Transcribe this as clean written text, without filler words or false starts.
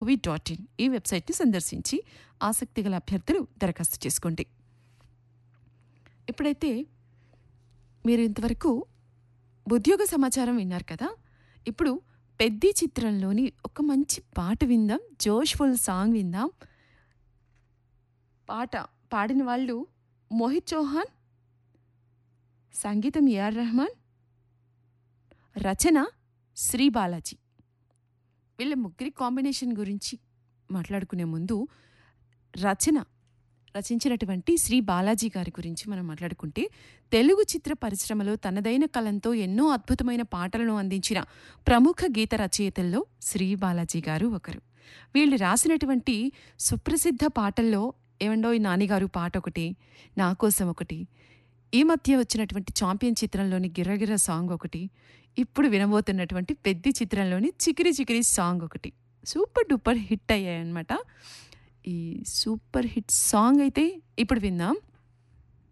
.in ఈ వెబ్సైట్ని సందర్శించి ఆసక్తి గల అభ్యర్థులు దరఖాస్తు చేసుకోండి. ఇప్పుడైతే మీరు ఇంతవరకు ఉద్యోగ సమాచారం విన్నారు కదా. ఇప్పుడు పెద్ది చిత్రంలోని ఒక మంచి పాట విందాం, జోష్ఫుల్ సాంగ్ విందాం. పాట పాడిన వాళ్ళు మోహిత్ చౌహాన్, సంగీతం ఏఆర్ రెహమాన్, రచన శ్రీ బాలాజీ. వీళ్ళ ముగ్గురి కాంబినేషన్ గురించి మాట్లాడుకునే ముందు రచించినటువంటి శ్రీ బాలాజీ గారి గురించి మనం మాట్లాడుకుంటే, తెలుగు చిత్ర పరిశ్రమలో తనదైన కలంతో ఎన్నో అద్భుతమైన పాటలను అందించిన ప్రముఖ గీత రచయితల్లో శ్రీ బాలాజీ గారు ఒకరు. వీళ్ళు రాసినటువంటి సుప్రసిద్ధ పాటల్లో ఏమండోయ్ నానిగారు పాట ఒకటి, నా కోసం ఒకటి, ఈ మధ్య వచ్చినటువంటి చాంపియన్ చిత్రంలోని గిర్రగిర్ర సాంగ్ ఒకటి, ఇప్పుడు వినబోతున్నటువంటి పెద్ది చిత్రంలోని చికిరి చికిరి సాంగ్ ఒకటి సూపర్ డూపర్ హిట్ అయ్యాయన్నమాట. ఈ సూపర్ హిట్ సాంగ్ అయితే ఇప్పుడు విందాం.